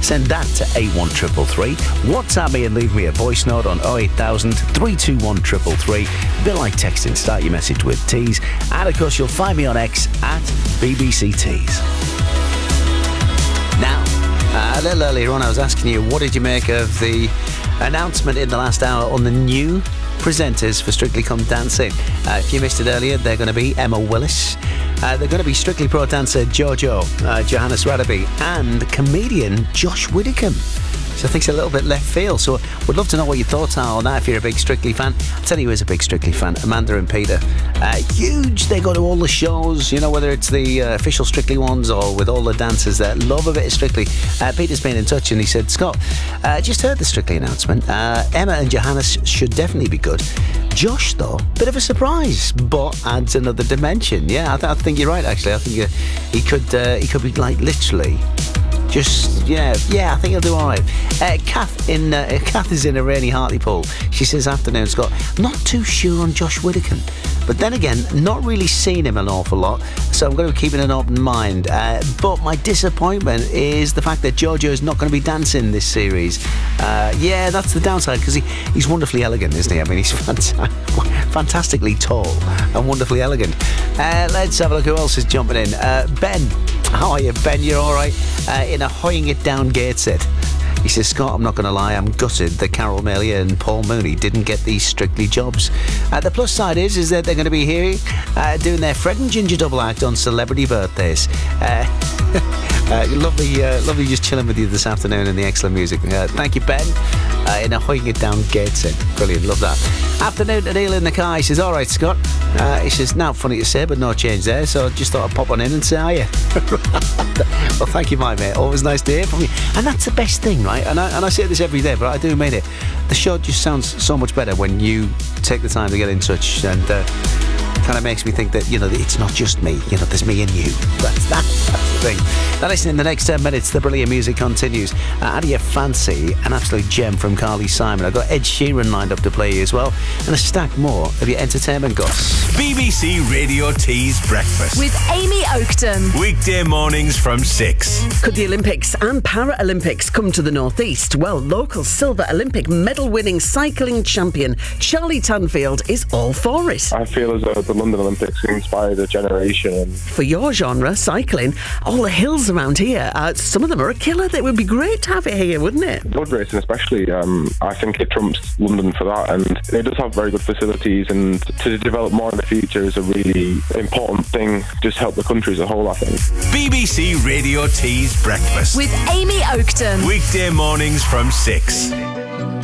Send that to 81333. WhatsApp me and leave me a voice note on 08000 321 333. A bit like texting, start your message with Tees. And of course, you'll find me on X at BBC Tees. Now, a little earlier on, I was asking you, what did you make of the announcement in the last hour on the new presenters for Strictly Come Dancing? If you missed it earlier, they're going to be Emma Willis. They're going to be Strictly Pro dancer Jojo, Johannes Radaby, and comedian Josh Widdicombe. So I think it's a little bit left field. So would love to know what your thoughts are on that if you're a big Strictly fan. I'll tell you who is a big Strictly fan, Amanda and Peter. Huge. They go to all the shows, you know, whether it's the official Strictly ones or with all the dancers that love a bit of Strictly. Peter's been in touch and he said, Scott, just heard the Strictly announcement. Emma and Johannes should definitely be good. Josh, though, bit of a surprise, but adds another dimension. Yeah, I think you're right, actually. I think he could be like literally... Just, yeah, I think he'll do all right. Kath is in a Rainy Hartlepool. She says, afternoon, Scott. Not too sure on Josh Widdicombe. But then again, not really seen him an awful lot, so I'm going to be keeping an open mind. But my disappointment is the fact that Jojo is not going to be dancing this series. Yeah, that's the downside, because he's wonderfully elegant, isn't he? I mean, he's fantastically tall and wonderfully elegant. Let's have a look who else is jumping in. Ben. How are you, Ben? You're all right? In a Hoying It Down Gateshead. He says, Scott, I'm not going to lie, I'm gutted that Carol Melia and Paul Mooney didn't get these Strictly jobs. The plus side is that they're going to be here doing their Fred and Ginger double act on celebrity birthdays. Lovely just chilling with you this afternoon in the excellent music. Thank you, Ben. In a Hoying It Down Gateshead. Brilliant, love that. Afternoon to Neil in the car. He says, all right, Scott. He says, now funny to say, but no change there, so I just thought I'd pop on in and say hiya. Well, thank you, my mate. Always nice to hear from you. And that's the best thing, right? And I say this every day, but I do mean it. The show just sounds so much better when you take the time to get in touch, and kind of makes me think that, you know, it's not just me. You know, there's me and you. That's the thing. Now listen, in the next 10 minutes, the brilliant music continues. How do you fancy an absolute gem from Carly Simon? I've got Ed Sheeran lined up to play you as well, and a stack more of your entertainment goss. BBC Radio Tees Breakfast with Amy Oakton. Weekday mornings from 6. Could the Olympics and Paralympics come to the Northeast? Well, local silver Olympic medal-winning cycling champion Charlie Tanfield is all for it. I feel as though the London Olympics inspired a generation. For your genre, cycling, all the hills around here, some of them are a killer. It would be great to have it here, wouldn't it? Road racing especially, I think it trumps London for that, and it does have very good facilities, and to develop more in the future is a really important thing, just help the country as a whole, I think. BBC Radio Tees Breakfast with Amy Oakton. Weekday mornings from 6.